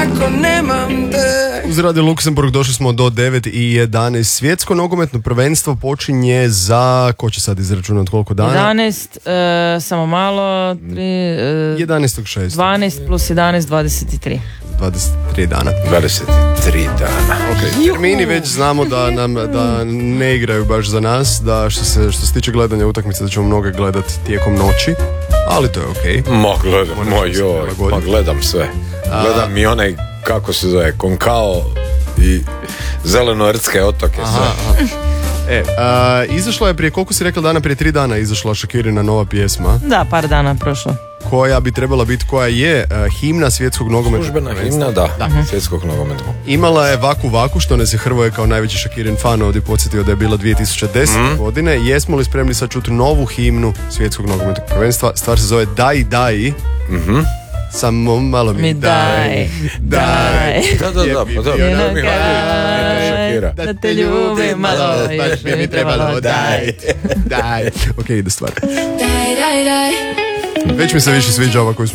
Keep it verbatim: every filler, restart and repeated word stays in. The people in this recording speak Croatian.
ako nemam te. Uz Radio Luksemburg došli smo do devet i jedanaest. Svjetsko nogometno prvenstvo počinje za, ko će sad izračunati koliko dana? jedanaest, uh, samo malo, tri, uh, jedanaestog šestog dvanaest plus jedanaest, dvadeset tri. dvadeset tri dana. dvadeset tri dana. Okay. Termini već znamo da nam da ne igraju baš za nas, da što se, što se tiče gledanja utakmice da ćemo mnoge gledati tijekom noći, ali to je okej. Okay. Ma gledam, ma joj, ma gledam sve. Gledam i onaj, kako se zove, Konkao i Zeleno-Rtske otoke. Sve. Aha, aha. E, a, izašla je prije, koliko si rekla dana, prije tri dana izašla Shakirina nova pjesma. Da, par dana prošlo. Koja bi trebala biti, koja je uh, himna svjetskog nogometnog službena himna, da, da. svjetskog nogometnog. Imala je Vaku Vaku, što nas je Hrvoje kao najveći Shakirin fan ovdje podsjetio da je bila dvije tisuće desete. Mm. godine. Jesmo li spremni sad čuti novu himnu svjetskog nogometnog prvenstva? Stvar se zove Daj Daj. Mhm. Samo malo mi, mi daj, daj. Da, da, da, pa da, da, mi Shakira. Da te ljubim malo, još bi mi trebalo daj, daj. Ok, ide stvar. Daj, daj, daj. Već mi se više sviđa ova koju smo